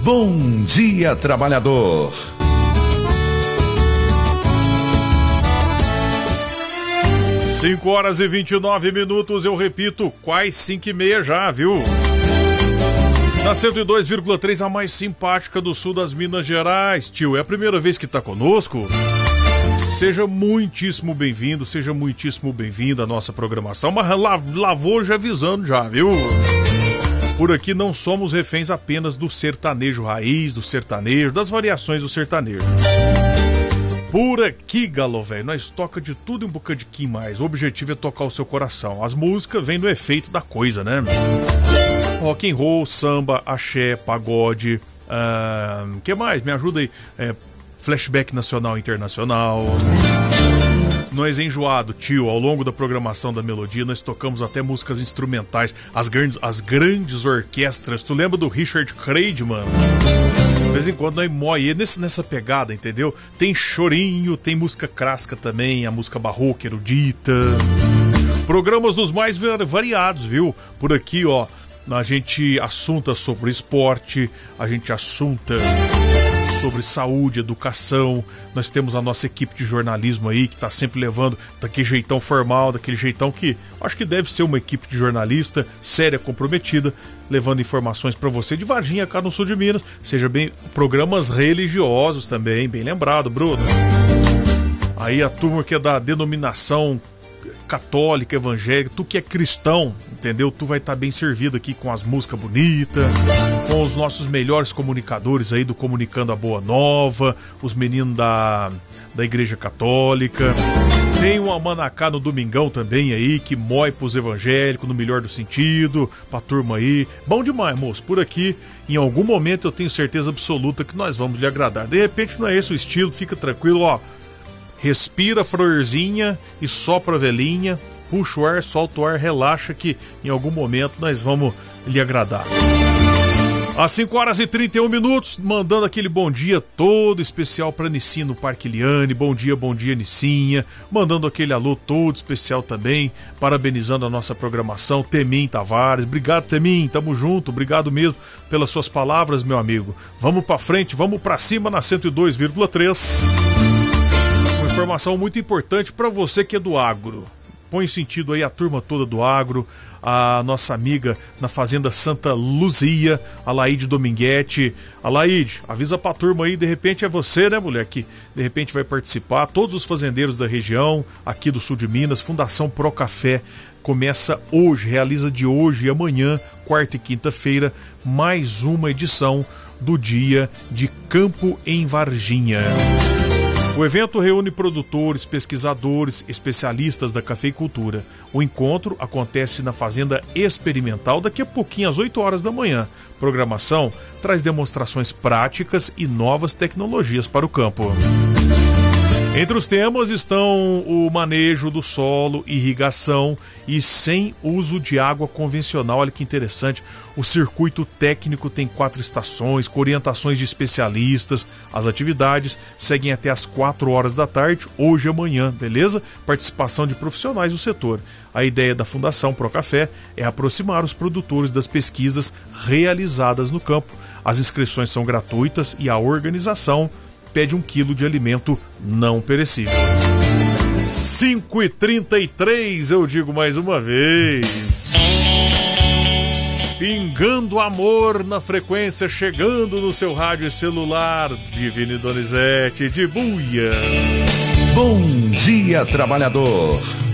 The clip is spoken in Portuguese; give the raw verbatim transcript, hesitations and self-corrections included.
Bom Dia Trabalhador. cinco horas e vinte e nove minutos, eu repito, quase cinco e meia já, viu? Na cento e dois vírgula três, a mais simpática do sul das Minas Gerais. Tio, é a primeira vez que tá conosco? Seja muitíssimo bem-vindo, seja muitíssimo bem-vindo à nossa programação. Mas lavou já avisando já, viu? Por aqui não somos reféns apenas do sertanejo raiz, do sertanejo, das variações do sertanejo. Por aqui, galo velho, nós toca de tudo e um bocadinho mais. O objetivo é tocar o seu coração. As músicas vêm do efeito da coisa, né? Rock and roll, samba, axé, pagode. O uh, que mais? Me ajuda aí. É, flashback nacional e internacional. Nós enjoado, tio, ao longo da programação da Melodia, nós tocamos até músicas instrumentais, as grandes, as grandes orquestras. Tu lembra do Richard Kreidman? De vez em quando nós moe nessa, nessa pegada, entendeu? Tem chorinho, tem música clássica também, a música barroca, erudita. Programas dos mais variados, viu? Por aqui, ó, a gente assunta sobre esporte, a gente assunta sobre saúde, educação. Nós temos a nossa equipe de jornalismo aí que tá sempre levando daquele jeitão formal, daquele jeitão que acho que deve ser uma equipe de jornalista séria, comprometida, levando informações para você de Varginha, cá no sul de Minas. Seja bem, programas religiosos também, bem lembrado, Bruno. Aí a turma que é da denominação católica, evangélica, tu que é cristão, entendeu? Tu vai estar tá bem servido aqui com as músicas bonitas, com os nossos melhores comunicadores aí do Comunicando a Boa Nova, os meninos da, da Igreja Católica. Tem um Amanacá no domingão também aí, que mói pros evangélicos, no melhor do sentido, pra turma aí. Bom demais, moço. Por aqui, em algum momento eu tenho certeza absoluta que nós vamos lhe agradar. De repente não é esse o estilo, fica tranquilo, ó. Respira florzinha e sopra a velhinha, puxa o ar, solta o ar, relaxa que em algum momento nós vamos lhe agradar. Às cinco horas e trinta e um minutos, mandando aquele bom dia todo especial para Nicinha no Parque Liane. Bom dia, bom dia, Nicinha. Mandando aquele alô todo especial também, parabenizando a nossa programação. Temim Tavares, obrigado, Temim, tamo junto, obrigado mesmo pelas suas palavras, meu amigo. Vamos pra frente, vamos pra cima na cento e dois vírgula três. Informação muito importante para você que é do agro. Põe sentido aí a turma toda do agro, a nossa amiga na Fazenda Santa Luzia, a Laide Dominguete. A Laide, avisa pra turma aí, de repente é você, né, mulher, que de repente vai participar. Todos os fazendeiros da região, aqui do sul de Minas, Fundação Pro Café, começa hoje, realiza de hoje e amanhã, quarta e quinta-feira, mais uma edição do Dia de Campo em Varginha. O evento reúne produtores, pesquisadores, especialistas da cafeicultura. O encontro acontece na Fazenda Experimental daqui a pouquinho, às oito horas da manhã. Programação traz demonstrações práticas e novas tecnologias para o campo. Entre os temas estão o manejo do solo, irrigação e sem uso de água convencional. Olha que interessante. O circuito técnico tem quatro estações, com orientações de especialistas. As atividades seguem até às quatro horas da tarde, hoje e amanhã, beleza? Participação de profissionais do setor. A ideia da Fundação Pro Café é aproximar os produtores das pesquisas realizadas no campo. As inscrições são gratuitas e a organização pede um quilo de alimento não perecível. cinco e trinta e três, eu digo mais uma vez. Pingando amor na frequência, chegando no seu rádio e celular. Divine Donizete de Buia. Bom Dia Trabalhador.